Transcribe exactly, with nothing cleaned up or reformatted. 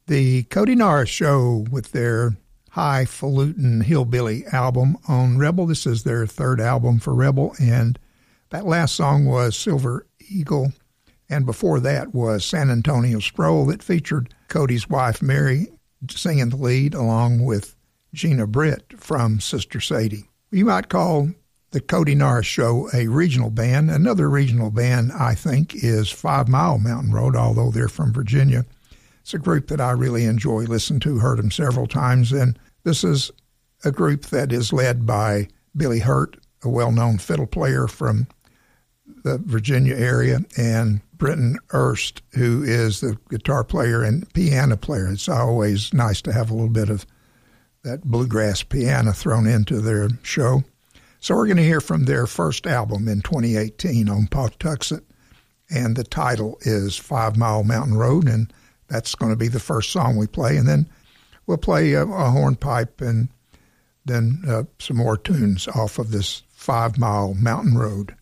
The Cody Norris Show with their highfalutin hillbilly album on Rebel. This is their third album for Rebel, and that last song was Silver Eagle, and before that was San Antonio Stroll that featured Cody's wife Mary singing the lead along with Gina Britt from Sister Sadie. You might call the Cody Norris Show a regional band. Another regional band, I think, is Five Mile Mountain Road, although they're from Virginia. It's a group that I really enjoy listening to, heard them several times, and this is a group that is led by Billy Hurt, a well-known fiddle player from the Virginia area, and Britton Erst, who is the guitar player and piano player. It's always nice to have a little bit of that bluegrass piano thrown into their show. So we're going to hear from their first album in twenty eighteen on Pawtuxet, and the title is Five Mile Mountain Road, and that's going to be the first song we play, and then we'll play a, a hornpipe and then uh, some more tunes off of this Five Mile Mountain Road.